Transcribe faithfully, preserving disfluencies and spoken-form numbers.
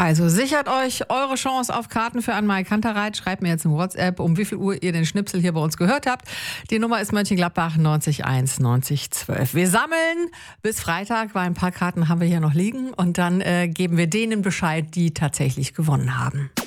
Also sichert euch eure Chance auf Karten für Anne-Mai Kantereit. Schreibt mir jetzt in WhatsApp, um wie viel Uhr ihr den Schnipsel hier bei uns gehört habt. Die Nummer ist Mönchengladbach neunzig eins neunzig zwölf. Wir sammeln bis Freitag, weil ein paar Karten haben wir hier noch liegen. Und dann äh, geben wir denen Bescheid, die tatsächlich gewonnen haben.